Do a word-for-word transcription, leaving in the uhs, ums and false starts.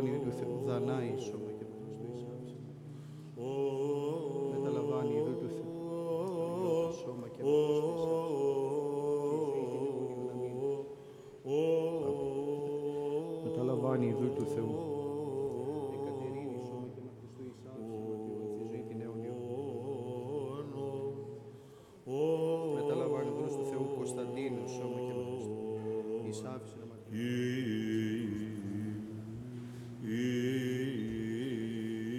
λαμβάνει του Θεού δανάει σώμα και προς το εισάψη. Μεταλαμβάνει ειδού του Θεού σώμα και προς το εισάψη. Μεταλαμβάνει ειδού του Θεού